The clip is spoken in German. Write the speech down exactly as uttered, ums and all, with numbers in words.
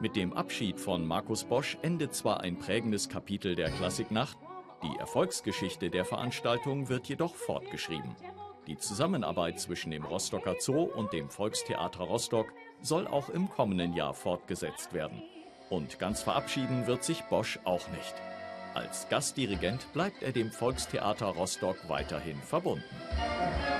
Mit dem Abschied von Markus Bosch endet zwar ein prägendes Kapitel der Klassiknacht, die Erfolgsgeschichte der Veranstaltung wird jedoch fortgeschrieben. Die Zusammenarbeit zwischen dem Rostocker Zoo und dem Volkstheater Rostock soll auch im kommenden Jahr fortgesetzt werden. Und ganz verabschieden wird sich Bosch auch nicht. Als Gastdirigent bleibt er dem Volkstheater Rostock weiterhin verbunden.